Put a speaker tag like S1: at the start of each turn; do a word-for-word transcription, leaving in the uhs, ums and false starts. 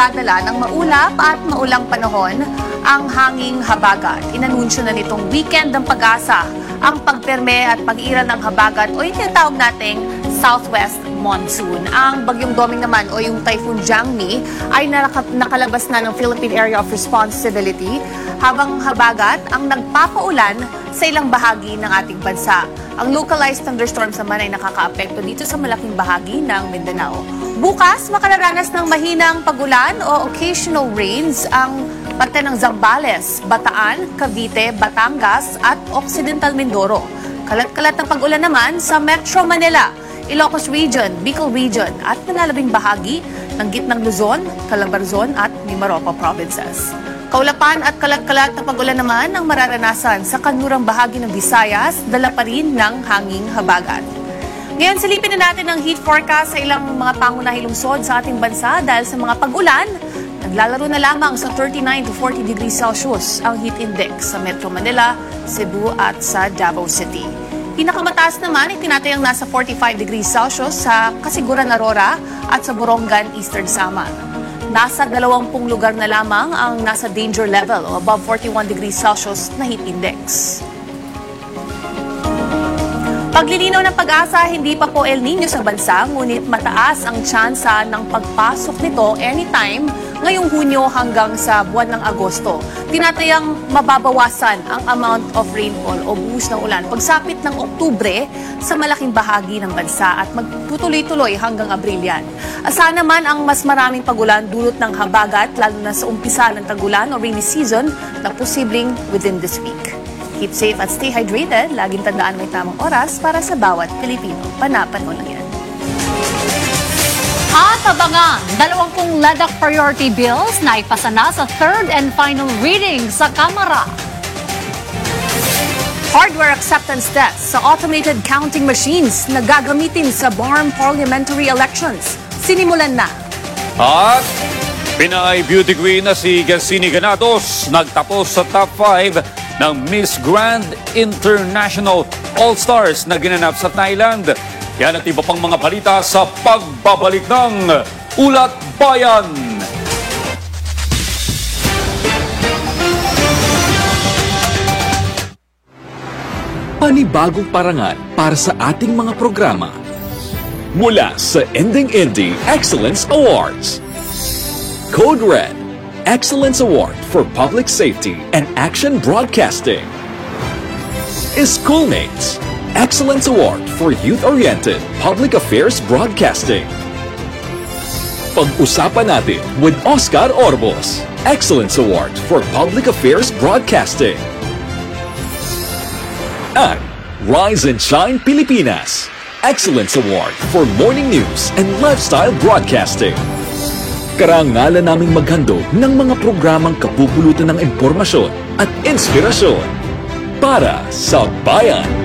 S1: Dadala ng maulap at maulang panahon ang hanging habagat. Inanunsyo na nitong weekend ng pag-asa ang pagperme at pag-iral ng habagat o yung tinatawag nating southwest monsoon. Ang bagyong Doming naman o yung Typhoon Jangmi ay nakalabas na ng Philippine Area of Responsibility habang habagat ang nagpapaulan sa ilang bahagi ng ating bansa. Ang localized thunderstorms naman ay nakakaapekto dito sa malaking bahagi ng Mindanao. Bukas, makararanas ng mahinang pagulan o occasional rains ang parte ng Zambales, Bataan, Cavite, Batangas at Occidental Mindoro. Kalat-kalat ng pag-ulan naman sa Metro Manila, Ilocos Region, Bicol Region at nalalabing bahagi ng gitnang Luzon, Calabarzon at Mimaropa provinces. Kaulapan at kalat-kalat na pag-ulan naman ang mararanasan sa kanlurang bahagi ng Visayas, dala pa rin ng hanging habagat. Ngayon, silipin na natin ang heat forecast sa ilang mga pangunahing lungsod sa ating bansa dahil sa mga pag-ulan, naglalaro na lamang sa thirty-nine to forty degrees Celsius ang heat index sa Metro Manila, Cebu at sa Davao City. Pinakamataas naman ay tinatayang nasa forty-five degrees Celsius sa Kasiguran, Aurora at sa Borongan, Eastern Samar. Nasa dalawampung lugar na lamang ang nasa danger level o above forty-one degrees Celsius na heat index. Paglilinaw ng pag-asa, hindi pa po El Nino sa bansa, ngunit mataas ang tsansa ng pagpasok nito anytime ngayong Hunyo hanggang sa buwan ng Agosto. Tinatayang mababawasan ang amount of rainfall o buhos ng ulan pagsapit ng Oktubre sa malaking bahagi ng bansa at magtutuloy-tuloy hanggang Abril yan. Asahan naman ang mas maraming pagulan dulot ng habagat lalo na sa umpisa ng tagulan o rainy season na posibleng within this week. Keep safe at stay hydrated. Laging tandaan may tamang oras para sa bawat Pilipino. Panapanahon lang yan.
S2: At abangan, dalawampung L E D A C priority bills na ipasa na sa third and final reading sa Kamara.
S1: Hardware acceptance tests sa automated counting machines na gagamitin sa B A R M parliamentary elections. Sinimulan na.
S3: At Pinay Beauty Queen na si Gassini Ganados nagtapos sa top five ng Miss Grand International All-Stars na ginanap sa Thailand. Yan at iba pang mga balita sa pagbabalik ng Ulat Bayan.
S4: Panibagong parangal para sa ating mga programa. Mula sa Ending Indie Excellence Awards. Code Red, Excellence Award for Public Safety and Action Broadcasting. Schoolmates, Excellence Award for Youth-Oriented Public Affairs Broadcasting. Pag-usapan natin with Oscar Orbos, Excellence Award for Public Affairs Broadcasting. At Rise and Shine Pilipinas, Excellence Award for Morning News and Lifestyle Broadcasting. Karangalan naming maghandog ng mga programang kapupulutan ng impormasyon at inspirasyon para sa bayan.